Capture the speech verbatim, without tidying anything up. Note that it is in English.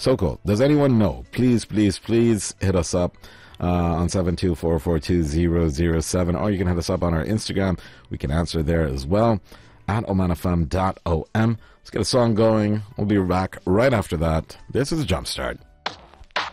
So cool. Does anyone know? Please, please, please hit us up uh, on seven two four four two zero zero seven, or you can hit us up on our Instagram. We can answer there as well, at oman f m dot o m. Let's get a song going. We'll be back right after that. This is Jumpstart.